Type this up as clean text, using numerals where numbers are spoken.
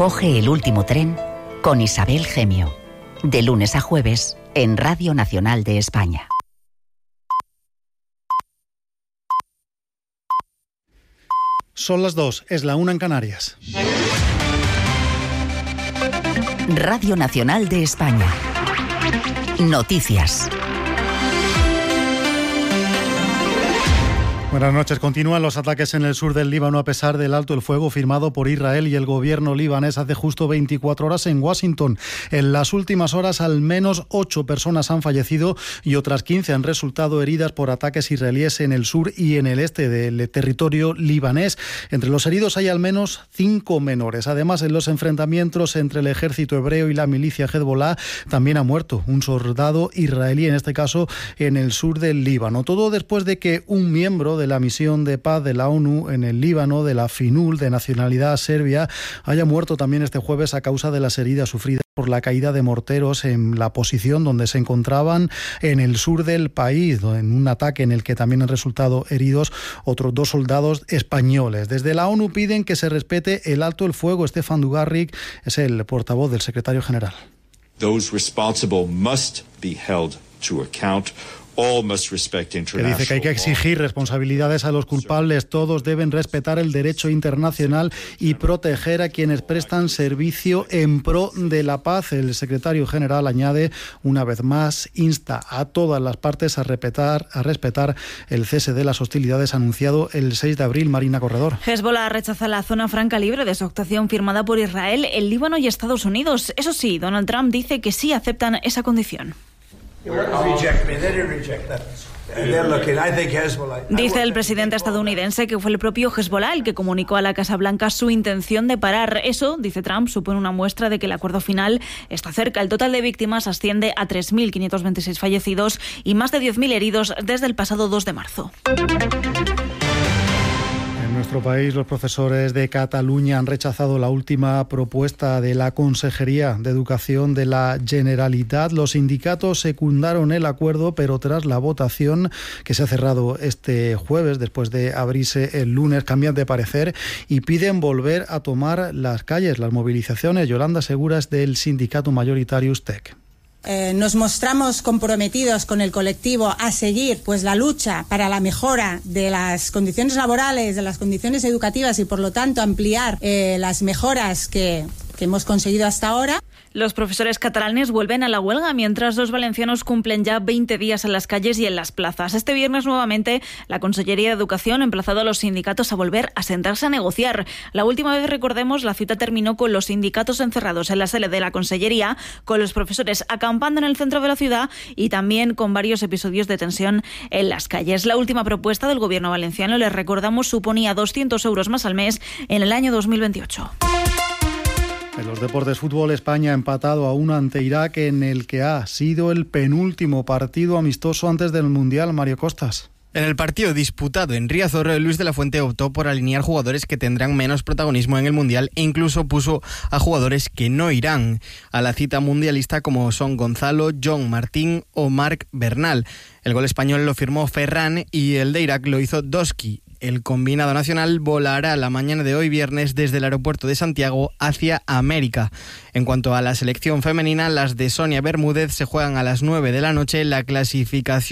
Coge el último tren con Isabel Gemio. De lunes a jueves en Radio Nacional de España. Son las 2, es la 1 en Canarias. Radio Nacional de España. Noticias. Buenas noches. Continúan los ataques en el sur del Líbano a pesar del alto el fuego firmado por Israel y el gobierno libanés hace justo 24 horas en Washington. En las últimas horas al menos 8 personas han fallecido y otras 15 han resultado heridas por ataques israelíes en el sur y en el este del territorio libanés. Entre los heridos hay al menos 5 menores. Además, en los enfrentamientos entre el ejército hebreo y la milicia Hezbollah también ha muerto un soldado israelí, en este caso en el sur del Líbano. Todo después de que un miembro de la misión de paz de la ONU en el Líbano, de la FINUL, de nacionalidad serbia, haya muerto también este jueves a causa de las heridas sufridas por la caída de morteros en la posición donde se encontraban en el sur del país, en un ataque en el que también han resultado heridos otros 2 soldados españoles. Desde la ONU piden que se respete el alto el fuego. Stefan Dujarric es el portavoz del secretario general. Those responsible must be held to account. Que dice que hay que exigir responsabilidades a los culpables. Todos deben respetar el derecho internacional y proteger a quienes prestan servicio en pro de la paz. El secretario general añade, una vez más, insta a todas las partes a respetar el cese de las hostilidades anunciado el 6 de abril. Marina Corredor. Hezbollah rechaza la zona franca libre de su actuación firmada por Israel, el Líbano y Estados Unidos. Eso sí, Donald Trump dice que sí aceptan esa condición. Dice el presidente estadounidense que fue el propio Hezbollah el que comunicó a la Casa Blanca su intención de parar. Eso, dice Trump, supone una muestra de que el acuerdo final está cerca. El total de víctimas asciende a 3.526 fallecidos y más de 10.000 heridos desde el pasado 2 de marzo. En nuestro país, los profesores de Cataluña han rechazado la última propuesta de la Consejería de Educación de la Generalitat. Los sindicatos secundaron el acuerdo, pero tras la votación que se ha cerrado este jueves, después de abrirse el lunes, cambian de parecer y piden volver a tomar las calles. Las movilizaciones, Yolanda Segura, es del sindicato mayoritario USTEC. Nos mostramos comprometidos con el colectivo a seguir la lucha para la mejora de las condiciones laborales, de las condiciones educativas y por lo tanto ampliar las mejoras que hemos conseguido hasta ahora. Los profesores catalanes vuelven a la huelga, mientras los valencianos cumplen ya 20 días en las calles y en las plazas. Este viernes, nuevamente, la Consellería de Educación ha emplazado a los sindicatos a volver a sentarse a negociar. La última vez, recordemos, la cita terminó con los sindicatos encerrados en la sede de la Consellería, con los profesores acampando en el centro de la ciudad y también con varios episodios de tensión en las calles. La última propuesta del Gobierno valenciano, les recordamos, suponía 200 euros más al mes en el año 2028. En los deportes, fútbol, España ha empatado a 1 ante Irak en el que ha sido el penúltimo partido amistoso antes del Mundial. Mario Costas. En el partido disputado en Riazor, Luis de la Fuente optó por alinear jugadores que tendrán menos protagonismo en el Mundial e incluso puso a jugadores que no irán a la cita mundialista, como son Gonzalo, John Martín o Marc Bernal. El gol español lo firmó Ferran y el de Irak lo hizo Doski. El combinado nacional volará la mañana de hoy viernes desde el aeropuerto de Santiago hacia América. En cuanto a la selección femenina, las de Sonia Bermúdez se juegan a las 9 de la noche la clasificación